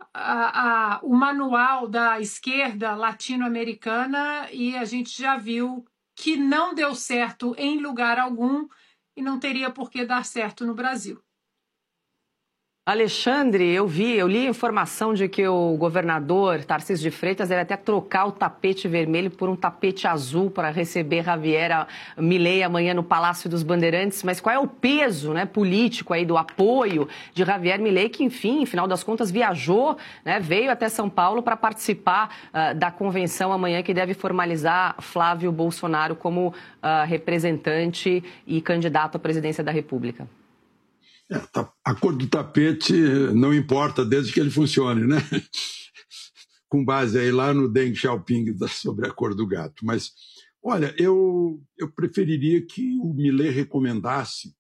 o manual da esquerda latino-americana e a gente já viu que não deu certo em lugar algum e não teria por que dar certo no Brasil. Alexandre, eu li a informação de que o governador Tarcísio de Freitas deve até trocar o tapete vermelho por um tapete azul para receber Javier Milei amanhã no Palácio dos Bandeirantes. Mas qual é o peso, né, político aí do apoio de Javier Milei, que, enfim, final das contas, viajou, né, veio até São Paulo para participar da convenção amanhã que deve formalizar Flávio Bolsonaro como representante e candidato à presidência da República? A cor do tapete não importa, desde que ele funcione, né? Com base aí lá no Deng Xiaoping sobre a cor do gato. Mas, olha, eu preferiria que o Milei recomendasse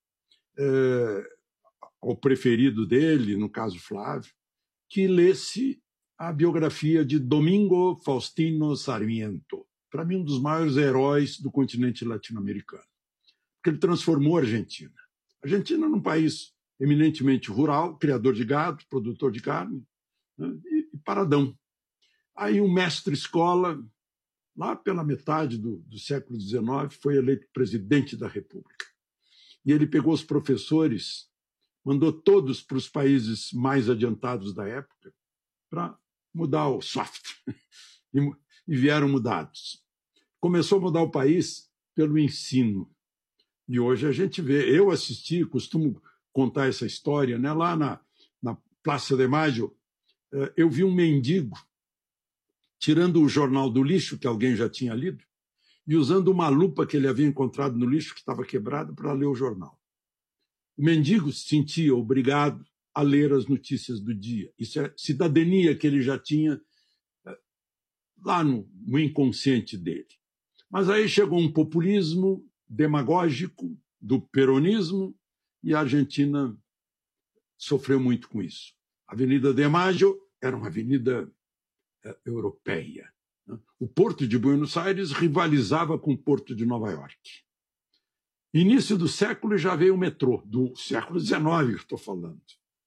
ao preferido dele, no caso Flávio, que lesse a biografia de Domingo Faustino Sarmiento, para mim um dos maiores heróis do continente latino-americano, porque ele transformou a Argentina. A Argentina é um país eminentemente rural, criador de gado, produtor de carne, né, e paradão. Aí um mestre-escola, lá pela metade do século XIX, foi eleito presidente da República. E ele pegou os professores, mandou todos para os países mais adiantados da época para mudar o soft. E vieram mudados. Começou a mudar o país pelo ensino. E hoje a gente vê, eu assisti, costumo contar essa história, né? Lá na Praça de Maio, eu vi um mendigo tirando o jornal do lixo, que alguém já tinha lido, e usando uma lupa que ele havia encontrado no lixo, que estava quebrada, para ler o jornal. O mendigo se sentia obrigado a ler as notícias do dia. Isso é cidadania que ele já tinha lá no inconsciente dele. Mas aí chegou um populismo demagógico do peronismo e a Argentina sofreu muito com isso. A Avenida de Mayo era uma avenida europeia. O Porto de Buenos Aires rivalizava com o Porto de Nova York. Início do século já veio o metrô, do século XIX que estou falando.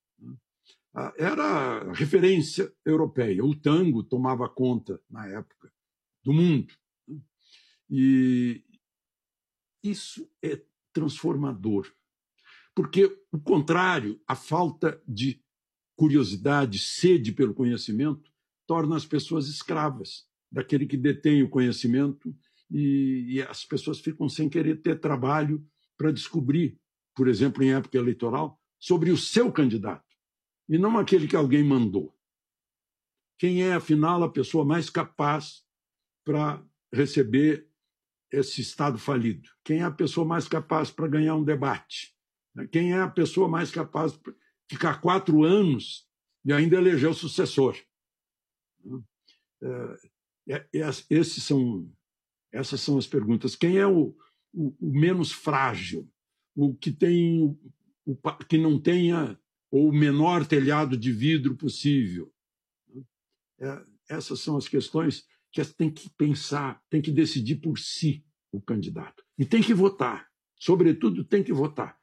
Era referência europeia. O tango tomava conta, na época, do mundo. E isso é transformador. Porque o contrário, a falta de curiosidade, sede pelo conhecimento, torna as pessoas escravas daquele que detém o conhecimento e as pessoas ficam sem querer ter trabalho para descobrir, por exemplo, em época eleitoral, sobre o seu candidato, e não aquele que alguém mandou. Quem é, afinal, a pessoa mais capaz para receber esse Estado falido? Quem é a pessoa mais capaz para ganhar um debate? Quem é a pessoa mais capaz de ficar 4 anos e ainda eleger o sucessor? Essas são as perguntas. Quem é o menos frágil? O que que não tenha o menor telhado de vidro possível? Essas são as questões que tem que pensar, tem que decidir por si o candidato. E tem que votar. Sobretudo, tem que votar.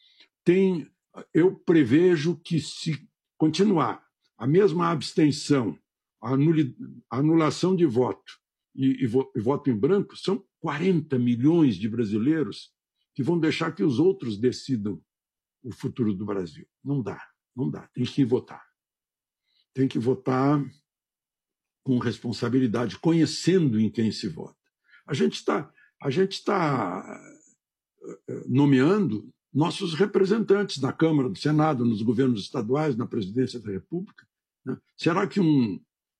Eu prevejo que, se continuar a mesma abstenção, a anulação de voto e voto em branco, são 40 milhões de brasileiros que vão deixar que os outros decidam o futuro do Brasil. Não dá. Tem que votar. Tem que votar com responsabilidade, conhecendo em quem se vota. A gente está nomeando nossos representantes na Câmara, no Senado, nos governos estaduais, na Presidência da República. Né? Será que um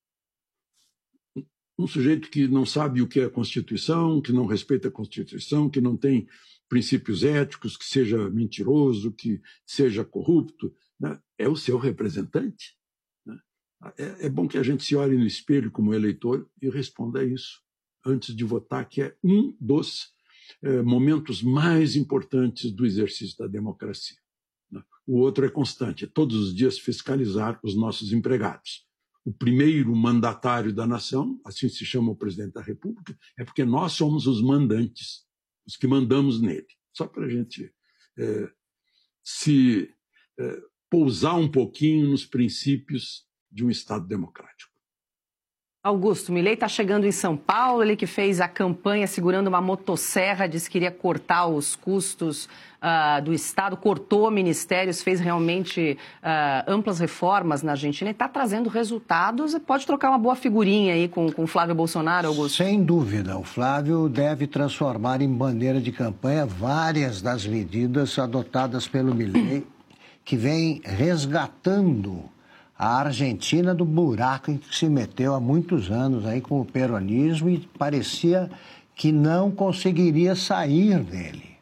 sujeito que não sabe o que é a Constituição, que não respeita a Constituição, que não tem princípios éticos, que seja mentiroso, que seja corrupto, né, é o seu representante? Né? É bom que a gente se olhe no espelho como eleitor e responda a isso antes de votar, que é um dos momentos mais importantes do exercício da democracia. O outro é constante, é todos os dias fiscalizar os nossos empregados. O primeiro mandatário da nação, assim se chama o presidente da República, é porque nós somos os mandantes, os que mandamos nele. Só para a gente pousar um pouquinho nos princípios de um Estado democrático. Augusto, Milei está chegando em São Paulo, ele que fez a campanha segurando uma motosserra, disse que iria cortar os custos do Estado, cortou ministérios, fez realmente amplas reformas na Argentina e está trazendo resultados. Pode trocar uma boa figurinha aí com o Flávio Bolsonaro, Augusto? Sem dúvida, o Flávio deve transformar em bandeira de campanha várias das medidas adotadas pelo Milei, que vem resgatando a Argentina do buraco em que se meteu há muitos anos aí com o peronismo e parecia que não conseguiria sair dele.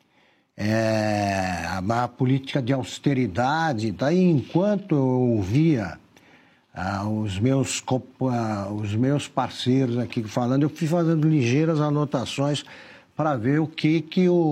A política de austeridade, daí enquanto eu ouvia os meus parceiros aqui falando, eu fui fazendo ligeiras anotações para ver o que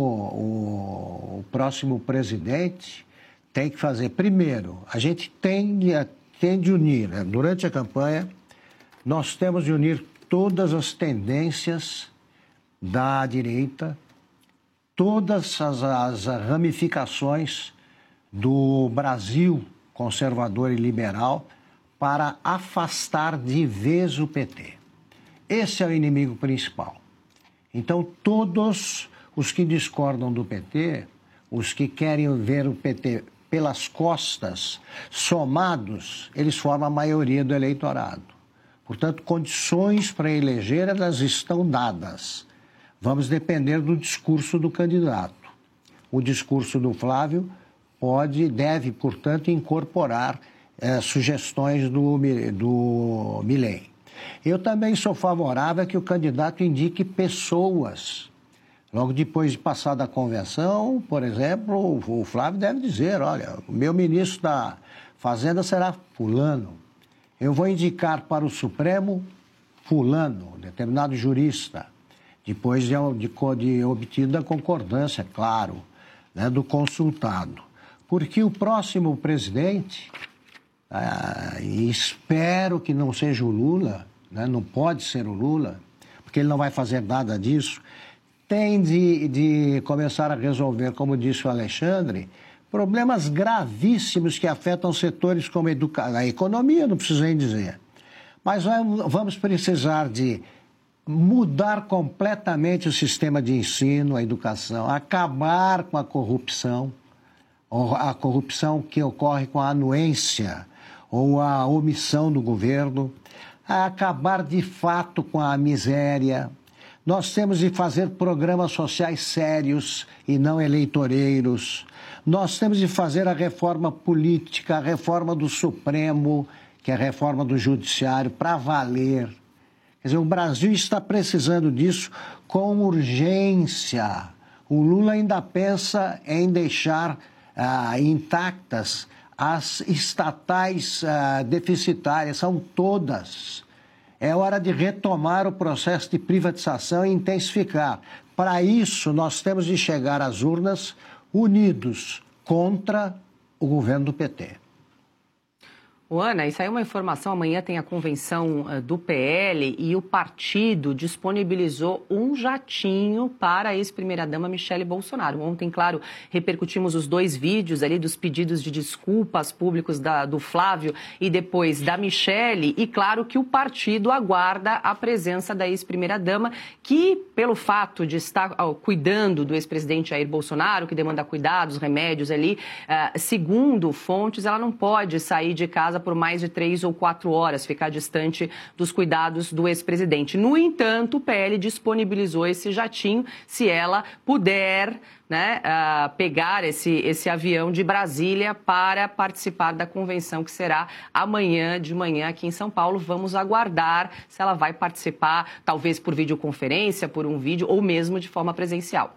o próximo presidente tem que fazer. Primeiro, a gente tem de unir, né? Durante a campanha, nós temos de unir todas as tendências da direita, todas as ramificações do Brasil conservador e liberal para afastar de vez o PT. Esse é o inimigo principal. Então, todos os que discordam do PT, os que querem ver o PT pelas costas, somados, eles formam a maioria do eleitorado. Portanto, condições para eleger, elas estão dadas. Vamos depender do discurso do candidato. O discurso do Flávio deve, portanto, incorporar sugestões do Milei. Eu também sou favorável a que o candidato indique pessoas. Logo depois de passar da convenção, por exemplo, o Flávio deve dizer, olha, o meu ministro da Fazenda será fulano. Eu vou indicar para o Supremo fulano, determinado jurista, depois de obtida a concordância, claro, né, do consultado. Porque o próximo presidente, e espero que não seja o Lula, né, não pode ser o Lula, porque ele não vai fazer nada disso, tem de começar a resolver, como disse o Alexandre, problemas gravíssimos que afetam setores como a economia, não preciso nem dizer. Mas vamos precisar de mudar completamente o sistema de ensino, a educação, acabar com a corrupção que ocorre com a anuência ou a omissão do governo, acabar de fato com a miséria. Nós temos de fazer programas sociais sérios e não eleitoreiros. Nós temos de fazer a reforma política, a reforma do Supremo, que é a reforma do Judiciário, para valer. Quer dizer, o Brasil está precisando disso com urgência. O Lula ainda pensa em deixar intactas as estatais deficitárias, são todas. É hora de retomar o processo de privatização e intensificar. Para isso, nós temos de chegar às urnas unidos contra o governo do PT. Ana, isso aí é uma informação, amanhã tem a convenção do PL e o partido disponibilizou um jatinho para a ex-primeira-dama Michele Bolsonaro. Ontem, claro, repercutimos os dois vídeos ali dos pedidos de desculpas públicos do Flávio e depois da Michele, e claro que o partido aguarda a presença da ex-primeira-dama, que pelo fato de estar cuidando do ex-presidente Jair Bolsonaro, que demanda cuidados, remédios ali, segundo fontes, ela não pode sair de casa por mais de 3 ou 4 horas, ficar distante dos cuidados do ex-presidente. No entanto, o PL disponibilizou esse jatinho, se ela puder, né, pegar esse avião de Brasília para participar da convenção que será amanhã de manhã aqui em São Paulo. Vamos aguardar se ela vai participar, talvez por videoconferência, por um vídeo ou mesmo de forma presencial.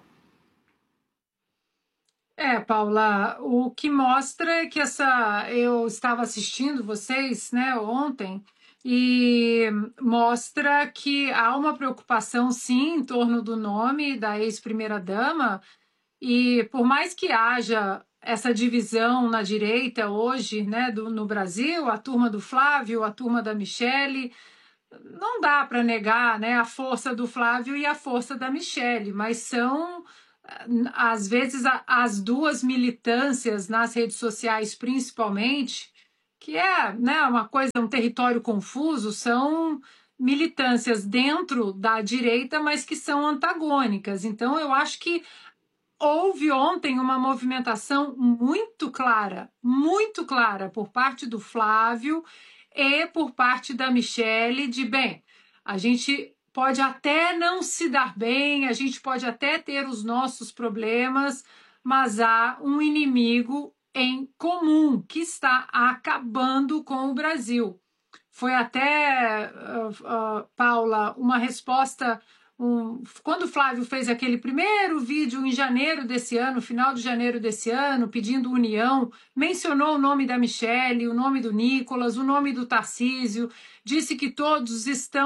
Paula, o que mostra é que eu estava assistindo vocês, né, ontem, e mostra que há uma preocupação, sim, em torno do nome da ex-primeira-dama, e por mais que haja essa divisão na direita hoje, né, no Brasil, a turma do Flávio, a turma da Michele, não dá para negar, né, a força do Flávio e a força da Michele, mas são, às vezes, as duas militâncias nas redes sociais, principalmente, que é, né, uma coisa, um território confuso, são militâncias dentro da direita, mas que são antagônicas. Então, eu acho que houve ontem uma movimentação muito clara por parte do Flávio e por parte da Michelle de, bem, a gente pode até não se dar bem, a gente pode até ter os nossos problemas, mas há um inimigo em comum que está acabando com o Brasil. Foi até, Paula, uma resposta... Quando o Flávio fez aquele primeiro vídeo em janeiro desse ano, final de janeiro desse ano, pedindo união, mencionou o nome da Michelle, o nome do Nicolas, o nome do Tarcísio, disse que todos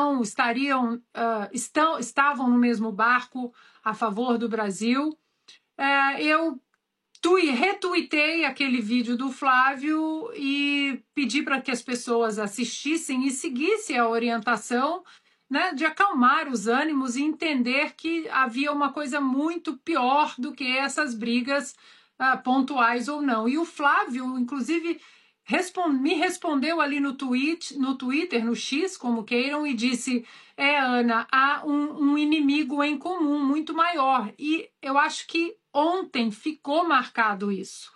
estavam no mesmo barco a favor do Brasil. Eu retuitei aquele vídeo do Flávio e pedi para que as pessoas assistissem e seguissem a orientação, né, de acalmar os ânimos e entender que havia uma coisa muito pior do que essas brigas pontuais ou não. E o Flávio, inclusive, me respondeu ali no Twitter, no X, como queiram, e disse, Ana, há um inimigo em comum muito maior. E eu acho que ontem ficou marcado isso.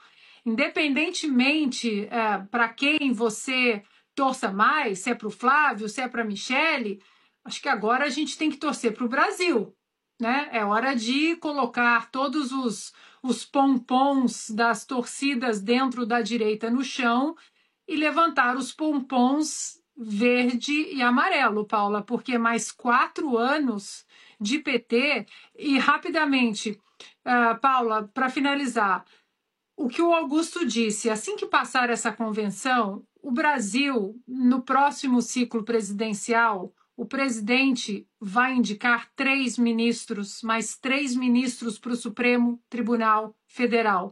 Independentemente para quem você torça mais, se é para o Flávio, se é para a Michelle, acho que agora a gente tem que torcer para o Brasil, né? É hora de colocar todos os pompons das torcidas dentro da direita no chão e levantar os pompons verde e amarelo, Paula, porque mais 4 anos de PT e rapidamente, Paula, para finalizar, o que o Augusto disse, assim que passar essa convenção, o Brasil, no próximo ciclo presidencial, o presidente vai indicar 3 ministros, mais 3 ministros para o Supremo Tribunal Federal.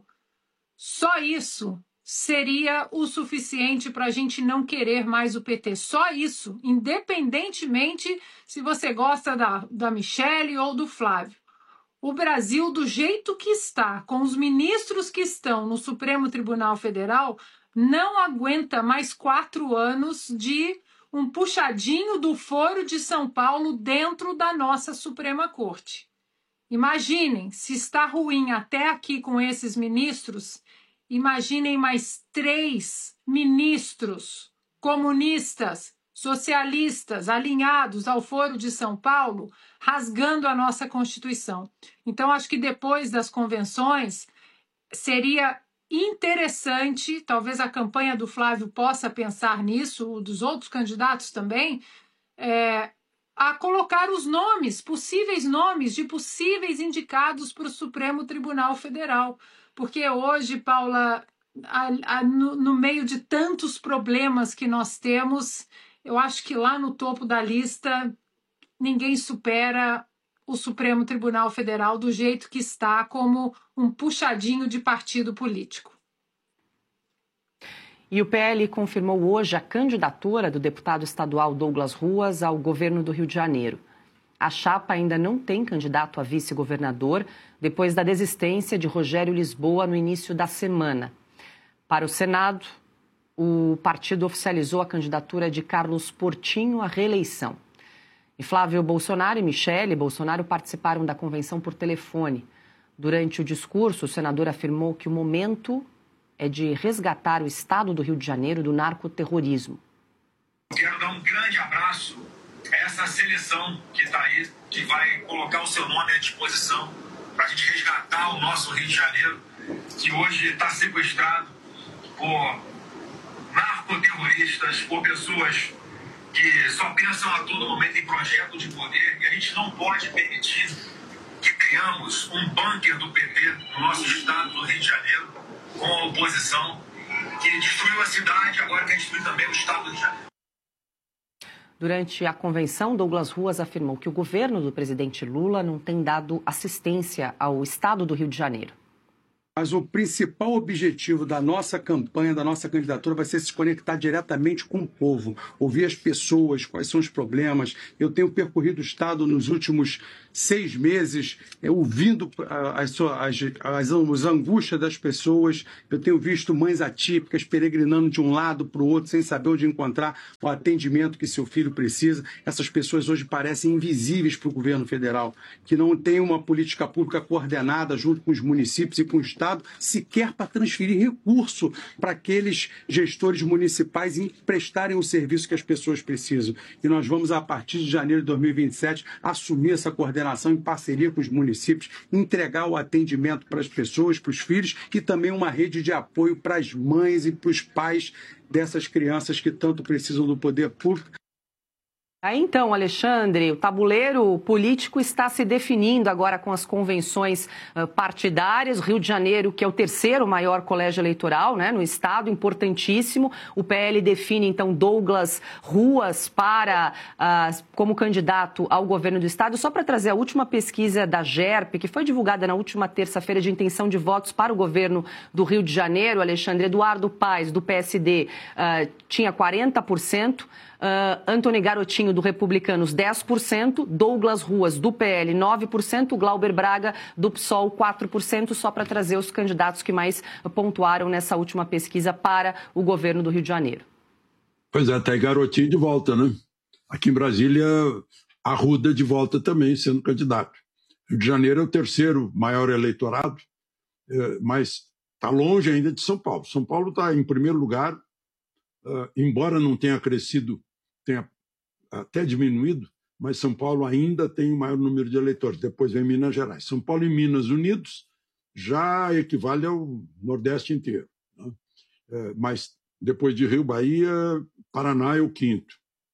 Só isso seria o suficiente para a gente não querer mais o PT. Só isso, independentemente se você gosta da Michelle ou do Flávio. O Brasil, do jeito que está, com os ministros que estão no Supremo Tribunal Federal, não aguenta mais 4 anos de um puxadinho do Foro de São Paulo dentro da nossa Suprema Corte. Imaginem, se está ruim até aqui com esses ministros, imaginem mais 3 ministros comunistas, socialistas, alinhados ao Foro de São Paulo, rasgando a nossa Constituição. Então, acho que depois das convenções, seria interessante, talvez a campanha do Flávio possa pensar nisso, dos outros candidatos também, a colocar os possíveis nomes de possíveis indicados para o Supremo Tribunal Federal. Porque hoje, Paula, no meio de tantos problemas que nós temos, eu acho que lá no topo da lista ninguém supera o Supremo Tribunal Federal do jeito que está, como um puxadinho de partido político. E o PL confirmou hoje a candidatura do deputado estadual Douglas Ruas ao governo do Rio de Janeiro. A chapa ainda não tem candidato a vice-governador depois da desistência de Rogério Lisboa no início da semana. Para o Senado, o partido oficializou a candidatura de Carlos Portinho à reeleição. E Flávio Bolsonaro e Michelle Bolsonaro participaram da convenção por telefone. Durante o discurso, o senador afirmou que o momento é de resgatar o estado do Rio de Janeiro do narcoterrorismo. Quero dar um grande abraço a essa seleção que está aí, que vai colocar o seu nome à disposição para a gente resgatar o nosso Rio de Janeiro, que hoje está sequestrado por narcoterroristas, por pessoas que só pensam a todo momento em projeto de poder, e a gente não pode permitir que tenhamos um bunker do PT no nosso estado do Rio de Janeiro, com a oposição, que destruiu a cidade, agora quer destruir também o estado do Rio de Janeiro. Durante a convenção, Douglas Ruas afirmou que o governo do presidente Lula não tem dado assistência ao estado do Rio de Janeiro. Mas o principal objetivo da nossa campanha, da nossa candidatura, vai ser se conectar diretamente com o povo, ouvir as pessoas, quais são os problemas. Eu tenho percorrido o Estado nos últimos 6 meses, ouvindo as angústias das pessoas. Eu tenho visto mães atípicas peregrinando de um lado para o outro, sem saber onde encontrar o atendimento que seu filho precisa. Essas pessoas hoje parecem invisíveis para o governo federal, que não tem uma política pública coordenada junto com os municípios e com o Estado, sequer para transferir recurso para aqueles gestores municipais e prestarem o serviço que as pessoas precisam. E nós vamos, a partir de janeiro de 2027, assumir essa coordenação em parceria com os municípios, entregar o atendimento para as pessoas, para os filhos, e também uma rede de apoio para as mães e para os pais dessas crianças que tanto precisam do poder público. Aí então, Alexandre, o tabuleiro político está se definindo agora com as convenções partidárias. O Rio de Janeiro, que é o terceiro maior colégio eleitoral, né, no estado, importantíssimo. O PL define, então, Douglas Ruas como candidato ao governo do estado. Só para trazer a última pesquisa da GERP, que foi divulgada na última terça-feira, de intenção de votos para o governo do Rio de Janeiro, Alexandre, Eduardo Paes, do PSD, tinha 40%. Antony Garotinho, do Republicanos, 10%, Douglas Ruas, do PL, 9%, Glauber Braga, do PSOL, 4%, só para trazer os candidatos que mais pontuaram nessa última pesquisa para o governo do Rio de Janeiro. Pois é, até Garotinho de volta, né? Aqui em Brasília, Arruda de volta também, sendo candidato. Rio de Janeiro é o terceiro maior eleitorado, mas está longe ainda de São Paulo. São Paulo está em primeiro lugar, embora não tenha crescido, tenha até diminuído, mas São Paulo ainda tem o maior número de eleitores. Depois vem Minas Gerais. São Paulo e Minas unidos já equivale ao Nordeste inteiro, né? Mas depois de Rio, Bahia, Paraná é o quinto.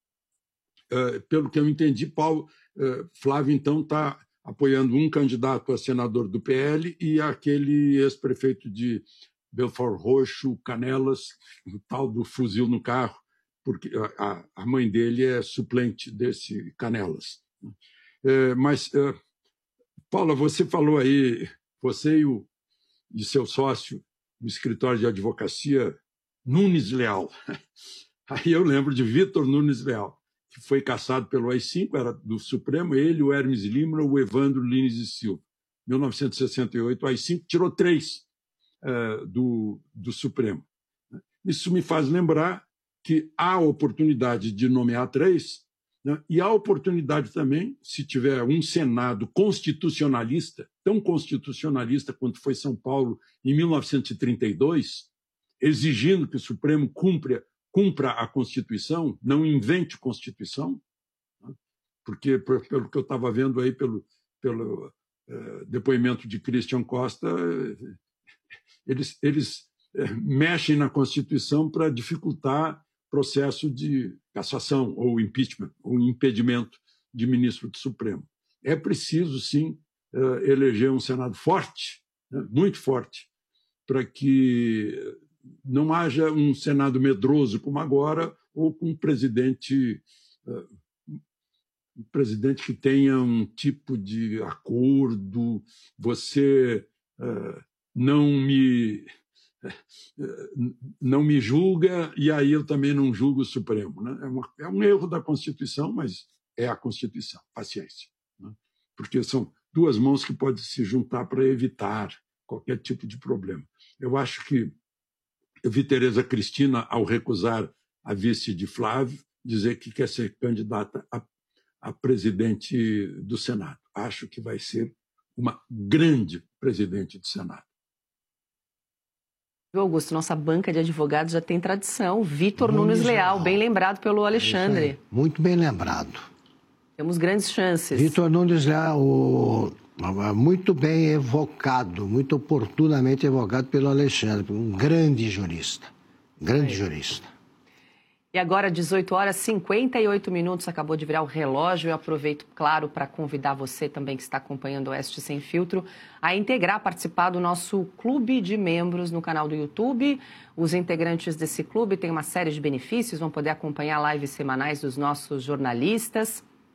Pelo que eu entendi, Flávio, então, está apoiando um candidato a senador do PL e aquele ex-prefeito de Belfort Roxo, Canelas, o tal do fuzil no carro, porque a mãe dele é suplente desse Canelas. Mas, Paula, você falou aí, você e seu sócio no escritório de advocacia, Nunes Leal. Aí eu lembro de Vitor Nunes Leal, que foi cassado pelo AI-5, era do Supremo, ele, o Hermes Lima, o Evandro Lins e Silva. Em 1968, o AI-5 tirou 3 do Supremo. Isso me faz lembrar que há oportunidade de nomear 3, né? E há oportunidade também, se tiver um Senado constitucionalista, tão constitucionalista quanto foi São Paulo em 1932, exigindo que o Supremo cumpra a Constituição, não invente Constituição, né? Porque, pelo que eu estava vendo aí, pelo depoimento de Christian Costa, eles mexem na Constituição para dificultar processo de cassação ou impeachment, ou impedimento de ministro do Supremo. É preciso, sim, eleger um Senado forte, né, muito forte, para que não haja um Senado medroso como agora, ou com um presidente que tenha um tipo de acordo, você não me julga e aí eu também não julgo o Supremo, né? É um erro da Constituição, mas é a Constituição, paciência, né? Porque são 2 mãos que podem se juntar para evitar qualquer tipo de problema. Eu acho que eu vi Tereza Cristina, ao recusar a vice de Flávio, dizer que quer ser candidata a presidente do Senado. Acho que vai ser uma grande presidente do Senado. Augusto, nossa banca de advogados já tem tradição. Vitor Nunes Leal, bem lembrado pelo Alexandre. Muito bem lembrado. Temos grandes chances. Vitor Nunes Leal, muito bem evocado, muito oportunamente evocado pelo Alexandre, um grande jurista. Grande jurista. E agora, 18h58, acabou de virar o relógio. Eu aproveito, claro, para convidar você também que está acompanhando o Oeste Sem Filtro a integrar, participar do nosso clube de membros no canal do YouTube. Os integrantes desse clube têm uma série de benefícios, vão poder acompanhar lives semanais dos nossos jornalistas.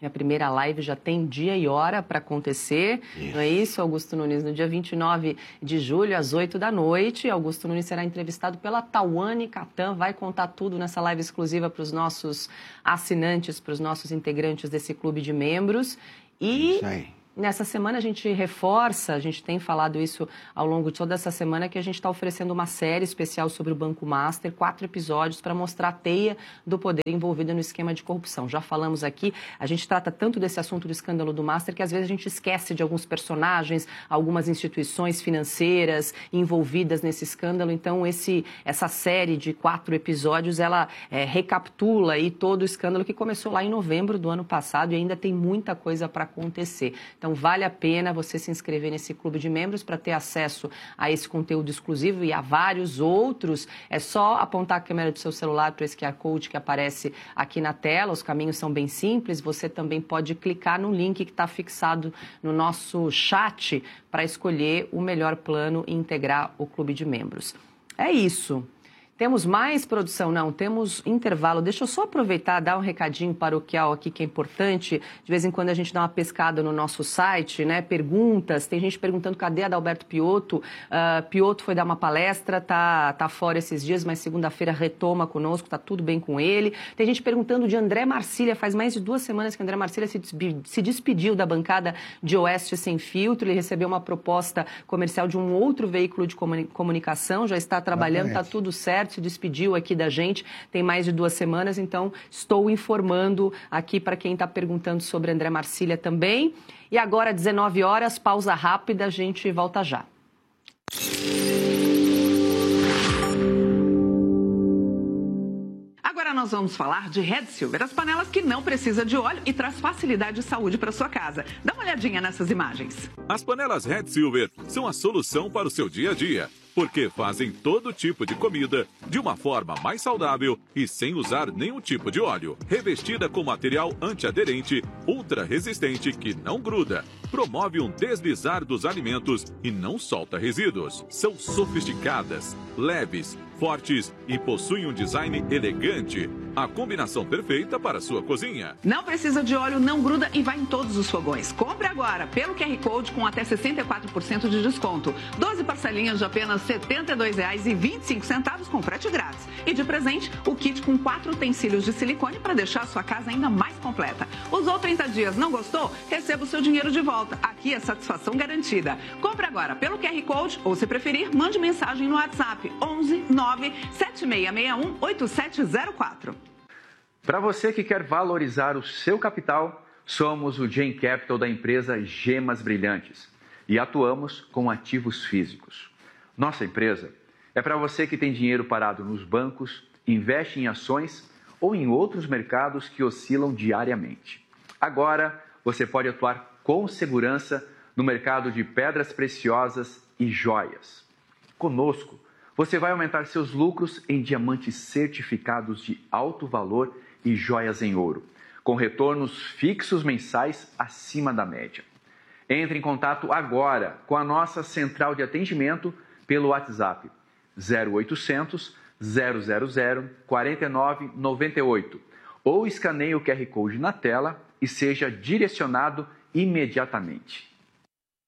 Minha primeira live já tem dia e hora para acontecer, não é isso, Augusto Nunes? No dia 29 de julho, às 8 da noite, Augusto Nunes será entrevistado pela Tawane Catan, vai contar tudo nessa live exclusiva para os nossos assinantes, para os nossos integrantes desse clube de membros. E Isso aí. nessa semana a gente reforça, a gente tem falado isso ao longo de toda essa semana, que a gente está oferecendo uma série especial sobre o Banco Master, 4 episódios para mostrar a teia do poder envolvida no esquema de corrupção. Já falamos aqui, a gente trata tanto desse assunto do escândalo do Master que às vezes a gente esquece de alguns personagens, algumas instituições financeiras envolvidas nesse escândalo. Então essa série de 4 episódios, ela recapitula aí todo o escândalo que começou lá em novembro do ano passado e ainda tem muita coisa para acontecer. Então, vale a pena você se inscrever nesse clube de membros para ter acesso a esse conteúdo exclusivo e a vários outros. É só apontar a câmera do seu celular para esse QR Code que aparece aqui na tela. Os caminhos são bem simples. Você também pode clicar no link que está fixado no nosso chat para escolher o melhor plano e integrar o clube de membros. É isso. Temos mais produção? Não, temos intervalo. Deixa eu só aproveitar e dar um recadinho paroquial aqui que é importante. De vez em quando a gente dá uma pescada no nosso site, né? Perguntas, tem gente perguntando cadê a Adalberto Piotto. Piotto foi dar uma palestra, tá fora esses dias, mas segunda-feira retoma conosco, tá tudo bem com ele. Tem gente perguntando de André Marcília, faz mais de 2 semanas que André Marcília se despediu da bancada de Oeste Sem Filtro. Ele recebeu uma proposta comercial de um outro veículo de comunicação, já está trabalhando, tá tudo certo. Se despediu aqui da gente, tem mais de 2 semanas, então estou informando aqui para quem está perguntando sobre André Marcília também. E agora, 19 horas, pausa rápida, a gente volta já. Agora nós vamos falar de Red Silver, as panelas que não precisam de óleo e traz facilidade e saúde para sua casa. Dá uma olhadinha nessas imagens. As panelas Red Silver são a solução para o seu dia a dia, porque fazem todo tipo de comida de uma forma mais saudável e sem usar nenhum tipo de óleo. Revestida com material antiaderente, ultra resistente que não gruda, promove um deslizar dos alimentos e não solta resíduos. São sofisticadas, leves, fortes e possuem um design elegante. A combinação perfeita para a sua cozinha. Não precisa de óleo, não gruda e vai em todos os fogões. Compre agora pelo QR Code com até 64% de desconto. 12 parcelinhas de apenas R$ 72,25 com frete grátis. E de presente, o kit com 4 utensílios de silicone para deixar a sua casa ainda mais completa. Usou 30 dias, não gostou? Receba o seu dinheiro de volta. Aqui é satisfação garantida. Compre agora pelo QR Code ou, se preferir, mande mensagem no WhatsApp 11 9 7661 8704. Para você que quer valorizar o seu capital, somos o Gen Capital da empresa Gemas Brilhantes e atuamos com ativos físicos. Nossa empresa é para você que tem dinheiro parado nos bancos, investe em ações ou em outros mercados que oscilam diariamente. Agora, você pode atuar com segurança no mercado de pedras preciosas e joias. Conosco, você vai aumentar seus lucros em diamantes certificados de alto valor e joias em ouro, com retornos fixos mensais acima da média. Entre em contato agora com a nossa central de atendimento pelo WhatsApp 0800 000 4998 ou escaneie o QR Code na tela e seja direcionado imediatamente.